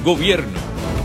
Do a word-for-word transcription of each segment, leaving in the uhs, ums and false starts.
Gobierno.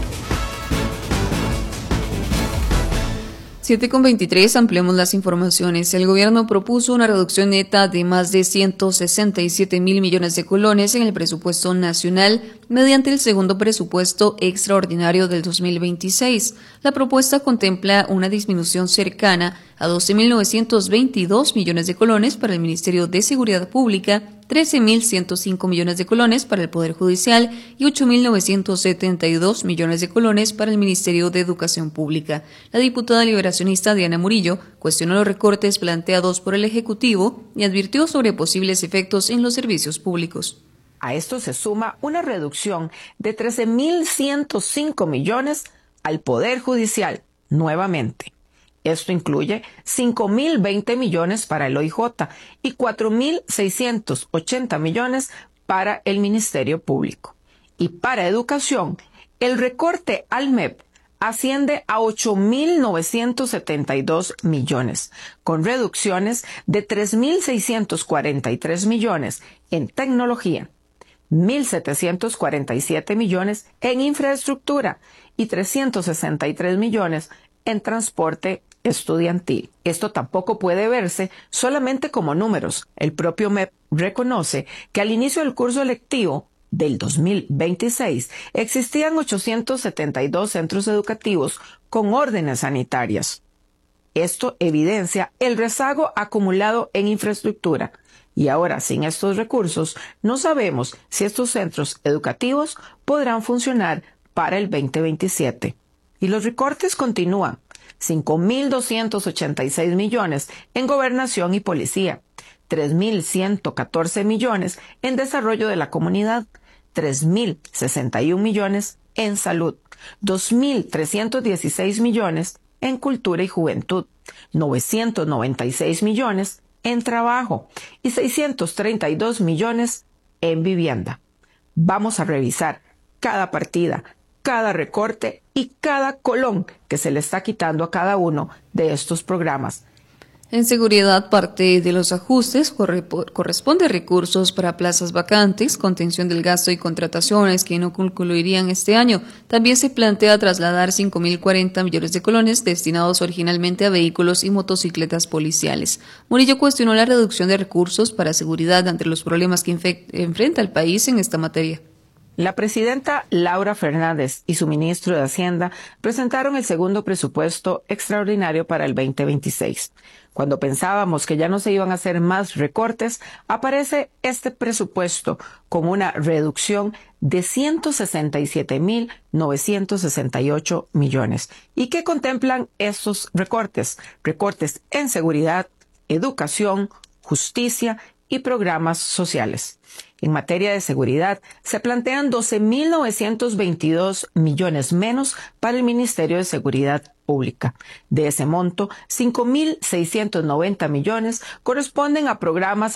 siete con veintitrés, ampliamos las informaciones. El gobierno propuso una reducción neta de más de ciento sesenta y siete mil millones de colones en el presupuesto nacional mediante el segundo presupuesto extraordinario del dos mil veintiséis. La propuesta contempla una disminución cercana a doce mil novecientos veintidós millones de colones para el Ministerio de Seguridad Pública, trece mil ciento cinco millones de colones para el Poder Judicial y ocho mil novecientos setenta y dos millones de colones para el Ministerio de Educación Pública. La diputada liberacionista Diana Murillo cuestionó los recortes planteados por el Ejecutivo y advirtió sobre posibles efectos en los servicios públicos. A esto se suma una reducción de trece mil ciento cinco millones al Poder Judicial, nuevamente. Esto incluye cinco mil veinte millones para el O I J y cuatro mil seiscientos ochenta millones para el Ministerio Público. Y para educación, el recorte al M E P asciende a ocho mil novecientos setenta y dos millones, con reducciones de tres mil seiscientos cuarenta y tres millones en tecnología, mil setecientos cuarenta y siete millones en infraestructura y trescientos sesenta y tres millones en transporte estudiantil. Esto tampoco puede verse solamente como números. El propio M E P reconoce que al inicio del curso lectivo del dos mil veintiséis existían ochocientos setenta y dos centros educativos con órdenes sanitarias. Esto evidencia el rezago acumulado en infraestructura. Y ahora, sin estos recursos, no sabemos si estos centros educativos podrán funcionar para el veinte veintisiete. Y los recortes continúan. cinco mil doscientos ochenta y seis millones en gobernación y policía, tres mil ciento catorce millones en desarrollo de la comunidad, tres mil sesenta y un millones en salud, dos mil trescientos dieciséis millones en cultura y juventud, novecientos noventa y seis millones en trabajo y seiscientos treinta y dos millones en vivienda. Vamos a revisar cada partida, cada recorte y cada colón que se le está quitando a cada uno de estos programas. En seguridad, parte de los ajustes corre, corresponde a recursos para plazas vacantes, contención del gasto y contrataciones que no concluirían este año. También se plantea trasladar cinco mil cuarenta millones de colones destinados originalmente a vehículos y motocicletas policiales. Murillo cuestionó la reducción de recursos para seguridad ante los problemas que enfrenta el país en esta materia. La presidenta Laura Fernández y su ministro de Hacienda presentaron el segundo presupuesto extraordinario para el veinte veintiséis. Cuando pensábamos que ya no se iban a hacer más recortes, aparece este presupuesto con una reducción de ciento sesenta y siete mil novecientos sesenta y ocho millones. ¿Y qué contemplan estos recortes? Recortes en seguridad, educación, justicia y programas sociales. En materia de seguridad, se plantean doce mil novecientos veintidós millones menos para el Ministerio de Seguridad Pública. De ese monto, cinco mil seiscientos noventa millones corresponden a programas